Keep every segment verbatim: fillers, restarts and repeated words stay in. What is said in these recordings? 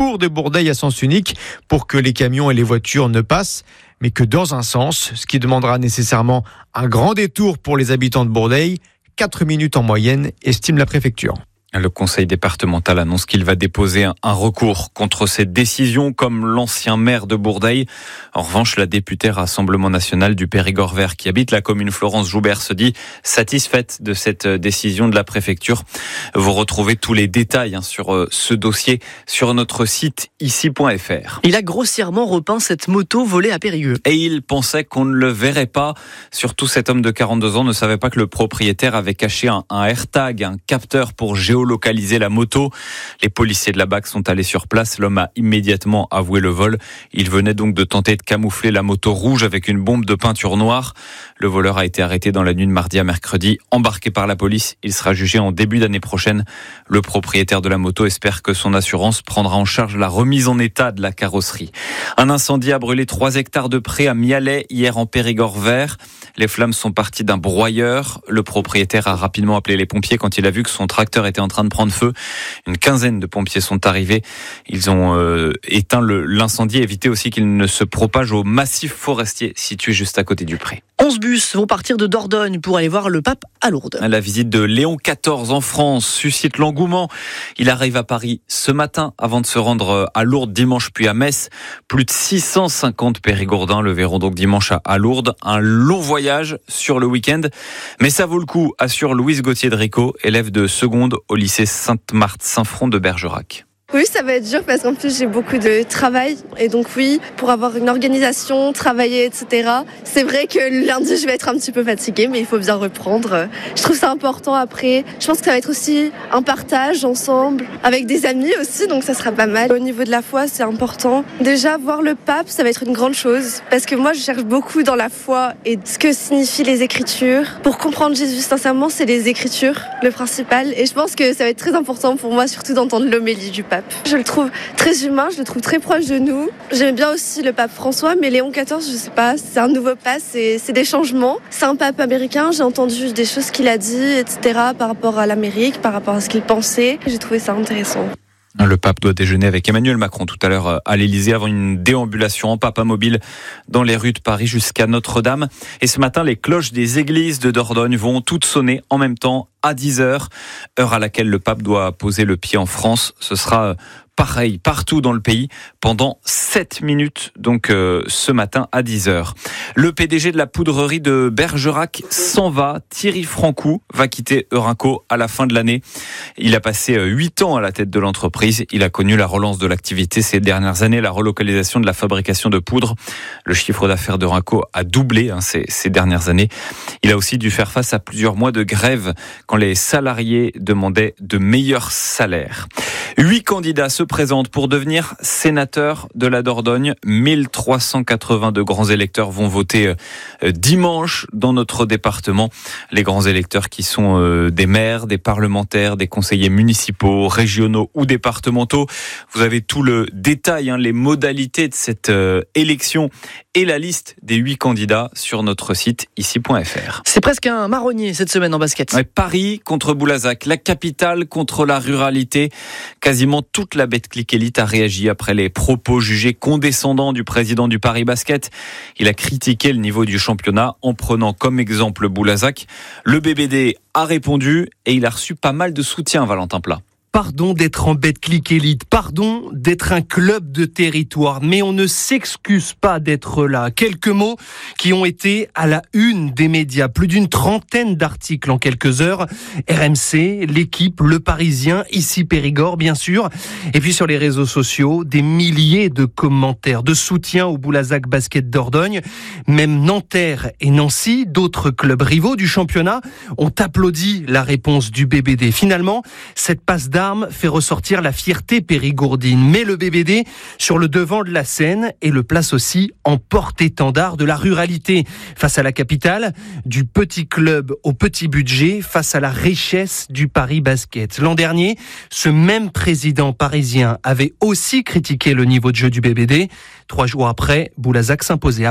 tour de Bourdeil à sens unique pour que les camions et les voitures ne passent, mais que dans un sens, ce qui demandera nécessairement un grand détour pour les habitants de Bourdeil, quatre minutes en moyenne, estime la préfecture. Le conseil départemental annonce qu'il va déposer un, un recours contre cette décision, comme l'ancien maire de Bourdeil. En revanche, la députée Rassemblement National du Périgord vert qui habite la commune, Florence Joubert, se dit satisfaite de cette décision de la préfecture. Vous retrouvez tous les détails hein, sur euh, ce dossier sur notre site ici point f r. Il a grossièrement repeint cette moto volée à Périgueux. Et il pensait qu'on ne le verrait pas. Surtout cet homme de quarante-deux ans ne savait pas que le propriétaire avait caché un, un AirTag, un capteur pour géolocaliser localiser la moto. Les policiers de la B A C sont allés sur place. L'homme a immédiatement avoué le vol. Il venait donc de tenter de camoufler la moto rouge avec une bombe de peinture noire. Le voleur a été arrêté dans la nuit de mardi à mercredi. Embarqué par la police, il sera jugé en début d'année prochaine. Le propriétaire de la moto espère que son assurance prendra en charge la remise en état de la carrosserie. Un incendie a brûlé trois hectares de prés à Mialet hier en Périgord vert. Les flammes sont parties d'un broyeur. Le propriétaire a rapidement appelé les pompiers quand il a vu que son tracteur était en train de prendre feu. Une quinzaine de pompiers sont arrivés. Ils ont euh, éteint le, l'incendie, évité aussi qu'il ne se propage au massif forestier situé juste à côté du pré. onze bus vont partir de Dordogne pour aller voir le pape à Lourdes. La visite de Léon quatorze en France suscite l'engouement. Il arrive à Paris ce matin avant de se rendre à Lourdes dimanche puis à Metz. Plus de six cent cinquante Périgourdins le verront donc dimanche à Lourdes. Un long voyage sur le week-end. Mais ça vaut le coup, assure Louise Gauthier-Dricot, élève de seconde au lycée Sainte-Marthe-Saint-Front de Bergerac. Oui, ça va être dur parce qu'en plus j'ai beaucoup de travail et donc oui, pour avoir une organisation, travailler, et cetera. C'est vrai que le lundi je vais être un petit peu fatiguée, mais il faut bien reprendre. Je trouve ça important après. Je pense que ça va être aussi un partage ensemble avec des amis aussi, donc ça sera pas mal. Au niveau de la foi, c'est important. Déjà, voir le pape, ça va être une grande chose parce que moi je cherche beaucoup dans la foi et ce que signifient les Écritures. Pour comprendre Jésus sincèrement, c'est les Écritures, le principal. Et je pense que ça va être très important pour moi, surtout d'entendre l'homélie du pape. Je le trouve très humain, je le trouve très proche de nous. J'aime bien aussi le pape François, mais Léon quatorze, je sais pas, c'est un nouveau pape, c'est, c'est des changements. C'est un pape américain, j'ai entendu des choses qu'il a dit, et cetera, par rapport à l'Amérique, par rapport à ce qu'il pensait. J'ai trouvé ça intéressant. Le pape doit déjeuner avec Emmanuel Macron tout à l'heure à l'Élysée avant une déambulation en papa mobile dans les rues de Paris jusqu'à Notre-Dame. Et ce matin, les cloches des églises de Dordogne vont toutes sonner en même temps à dix heures, heure à laquelle le pape doit poser le pied en France. Ce sera pareil partout dans le pays pendant sept minutes, donc euh, ce matin à dix heures. Le P D G de la poudrerie de Bergerac s'en va. Thierry Francou va quitter Eurinco à la fin de l'année. Il a passé huit ans à la tête de l'entreprise. Il a connu la relance de l'activité ces dernières années, la relocalisation de la fabrication de poudre. Le chiffre d'affaires d'Eurinco a doublé hein, ces, ces dernières années. Il a aussi dû faire face à plusieurs mois de grève quand les salariés demandaient de meilleurs salaires. Huit candidats se présentent pour devenir sénateurs de la Dordogne. mille trois cent quatre-vingt-deux grands électeurs vont voter dimanche dans notre département. Les grands électeurs qui sont des maires, des parlementaires, des conseillers municipaux, régionaux ou départementaux. Vous avez tout le détail, hein, les modalités de cette élection et la liste des huit candidats sur notre site ici point f r. C'est presque un marronnier cette semaine en basket. Ouais, Paris contre Boulazac, la capitale contre la ruralité. Quasiment toute la Betclic Elite a réagi après les propos jugés condescendants du président du Paris Basket. Il a critiqué le niveau du championnat en prenant comme exemple Boulazac. Le B B D a répondu et il a reçu pas mal de soutien, Valentin Plat. Pardon d'être en Betclic Elite, pardon d'être un club de territoire, mais on ne s'excuse pas d'être là. Quelques mots qui ont été à la une des médias, plus d'une trentaine d'articles en quelques heures. R M C, l'équipe, Le Parisien, ici Périgord bien sûr, et puis sur les réseaux sociaux, des milliers de commentaires de soutien au Boulazac Basket Dordogne. Même Nanterre et Nancy, d'autres clubs rivaux du championnat, ont applaudi la réponse du B B D. Finalement, cette passe d'armes fait ressortir la fierté périgourdine, mais le B B D sur le devant de la scène et le place aussi en porte-étendard de la ruralité face à la capitale, du petit club au petit budget face à la richesse du Paris Basket. L'an dernier, ce même président parisien avait aussi critiqué le niveau de jeu du B B D. Trois jours après, Boulazac s'imposait à Paris.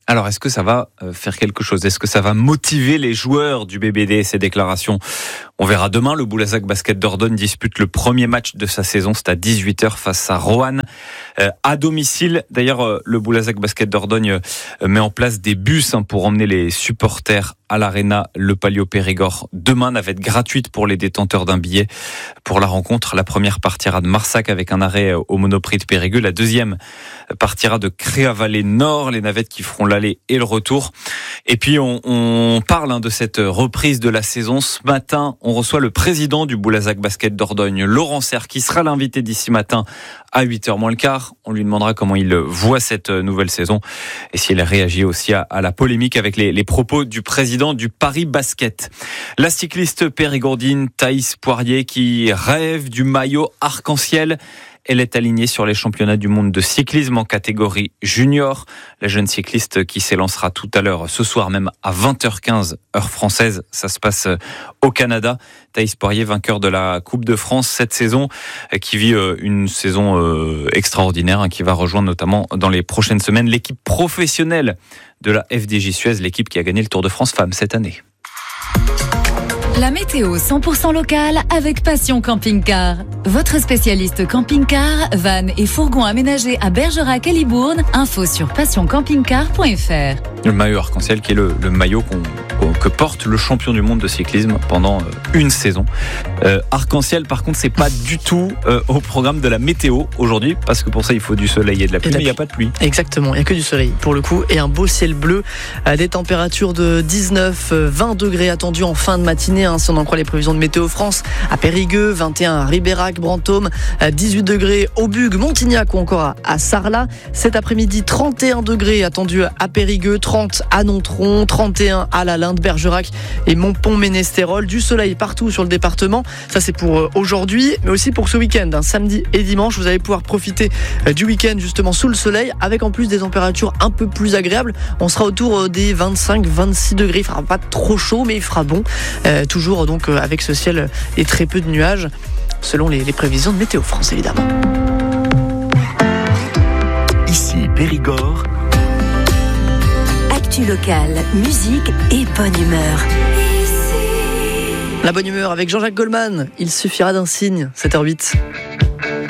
Alors, est-ce que ça va faire quelque chose ? Est-ce que ça va motiver les joueurs du B B D, ces déclarations ? On verra demain. Le Boulazac Basket Dordogne dispute le premier match de sa saison. C'est à dix-huit heures face à Roanne, euh, à domicile. D'ailleurs, euh, le Boulazac Basket Dordogne euh, met en place des bus hein, pour emmener les supporters à l'Arena Le Palio Périgord. Demain, navette gratuite pour les détenteurs d'un billet pour la rencontre. La première partira de Marsac avec un arrêt au Monoprix de Périgueux. La deuxième partira de Créa-Vallée Nord. Les navettes qui feront l'aller et le retour. Et puis, on, on parle hein, de cette reprise de la saison. Ce matin, on reçoit le président du Boulazac Basket Dordogne, Laurent Serre, qui sera l'invité d'ici matin à huit heures moins le quart. On lui demandera comment il voit cette nouvelle saison et s'il réagit aussi à, à la polémique avec les, les propos du président du Paris Basket. La cycliste périgourdine Thaïs Poirier qui rêve du maillot arc-en-ciel. Elle est alignée sur les championnats du monde de cyclisme en catégorie junior. La jeune cycliste qui s'élancera tout à l'heure, ce soir même à vingt heures quinze, heure française. Ça se passe au Canada. Thaïs Poirier, vainqueur de la Coupe de France cette saison, qui vit une saison extraordinaire, qui va rejoindre notamment dans les prochaines semaines l'équipe professionnelle de la F D J Suez, l'équipe qui a gagné le Tour de France Femmes cette année. La météo cent pour cent locale avec Passion Camping Car. Votre spécialiste camping-car, van et fourgon aménagés à Bergerac et Libourne. Info sur passion camping car point f r. Le maillot arc-en-ciel qui est le, le maillot qu'on, que porte le champion du monde de cyclisme pendant une saison. Euh, arc-en-ciel, par contre, c'est pas du tout euh, au programme de la météo aujourd'hui, parce que pour ça, il faut du soleil et de la pluie, mais il n'y a pas de pluie. Exactement, il n'y a que du soleil pour le coup, et un beau ciel bleu, des températures de dix-neuf à vingt degrés attendues en fin de matinée, hein, si on en croit les prévisions de Météo France, à Périgueux, vingt et un à Ribérac, Brantôme, dix-huit degrés au Bugue, Montignac ou encore à, à Sarlat. Cet après-midi, trente et un degrés attendus à Périgueux, trente à Nontron, trente et un à La Linde, Bergerac et Montpont-Ménestérol. Du soleil partout sur le département. Ça, c'est pour aujourd'hui, mais aussi pour ce week-end, hein, samedi et dimanche. Vous allez pouvoir profiter du week-end justement sous le soleil, avec en plus des températures un peu plus agréables. On sera autour des vingt-cinq à vingt-six degrés. Il fera pas trop chaud, mais il fera bon. Euh, toujours donc avec ce ciel et très peu de nuages, selon les, les prévisions de Météo France, évidemment. Ici Périgord. Actu locale, musique et bonne humeur. La bonne humeur avec Jean-Jacques Goldman. Il suffira d'un signe, sept heures huit.